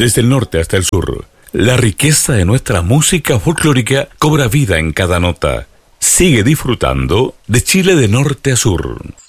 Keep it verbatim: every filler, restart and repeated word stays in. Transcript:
Desde el norte hasta el sur, la riqueza de nuestra música folclórica cobra vida en cada nota. Sigue disfrutando de Chile de norte a sur.